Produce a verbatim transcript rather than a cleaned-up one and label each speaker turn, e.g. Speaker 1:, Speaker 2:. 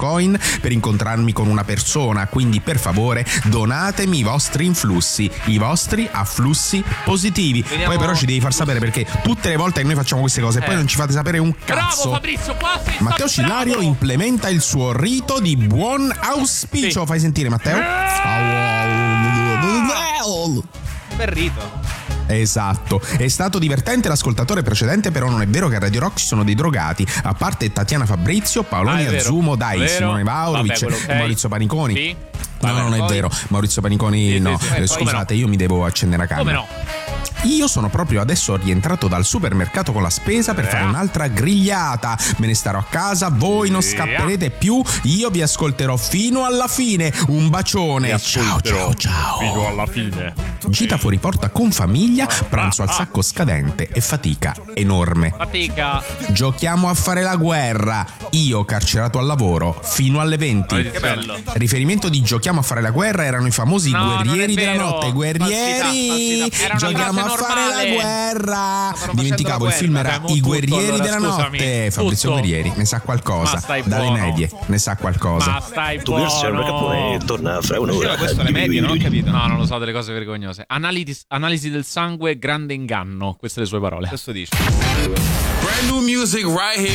Speaker 1: Bitcoin per incontrarmi con una persona, quindi per favore donatemi i vostri influssi, i vostri afflussi positivi.
Speaker 2: Vediamo...
Speaker 1: Poi però ci devi far sapere, perché tutte le volte che noi facciamo queste cose e eh. poi non ci fate sapere un cazzo.
Speaker 2: Bravo Fabrizio, qua sei
Speaker 1: Matteo Cillario
Speaker 2: bravo.
Speaker 1: implementa il suo rito di buon auspicio. Sì. Fai sentire Matteo?
Speaker 2: Bel rito.
Speaker 1: Esatto, è stato divertente l'ascoltatore precedente, però non è vero che a Radio Rock ci sono dei drogati, a parte Tatiana Fabrizio, Paoloni
Speaker 2: ah,
Speaker 1: Azzumo, Dai,
Speaker 2: vero?
Speaker 1: Simone Vaurovic,
Speaker 2: Vabbè, okay.
Speaker 1: Maurizio Paniconi.
Speaker 2: Sì.
Speaker 1: No,
Speaker 2: Vabbè,
Speaker 1: non è
Speaker 2: poi...
Speaker 1: vero, Maurizio Paniconi
Speaker 2: sì,
Speaker 1: no,
Speaker 2: sì, sì.
Speaker 1: eh, scusate, no? Io mi devo accendere la camera.
Speaker 2: Come no?
Speaker 1: Io sono proprio adesso rientrato dal supermercato con la spesa per fare un'altra grigliata. Me ne starò a casa, voi non scapperete più, io vi ascolterò fino alla fine. Un bacione. Ciao ciao ciao.
Speaker 2: Fino alla fine.
Speaker 1: Gita fuori porta con famiglia, pranzo al sacco scadente e fatica enorme.
Speaker 2: Fatica.
Speaker 1: Giochiamo a fare la guerra. Io carcerato al lavoro fino alle venti.
Speaker 2: Che bello.
Speaker 1: Riferimento di giochiamo a fare la guerra erano i famosi
Speaker 2: no,
Speaker 1: guerrieri della
Speaker 2: vero.
Speaker 1: notte. Guerrieri.
Speaker 2: Falsità, falsità.
Speaker 1: Giochiamo a fare la guerra. Dimenticavo, il film era I guerrieri
Speaker 2: allora,
Speaker 1: della
Speaker 2: scusami.
Speaker 1: notte. Fabrizio
Speaker 2: Tutto.
Speaker 1: Guerrieri ne sa qualcosa. Dalle
Speaker 2: buono.
Speaker 1: medie ne sa qualcosa.
Speaker 2: Ma stai
Speaker 3: Tu versi al Capone torna fra un'ora.
Speaker 4: Questo alle medie, non ho capito.
Speaker 2: No, non lo so, delle cose vergognose. Analisi, analisi del sangue, grande inganno. Queste le sue parole.
Speaker 4: Questo dice.
Speaker 5: Brand new music right here.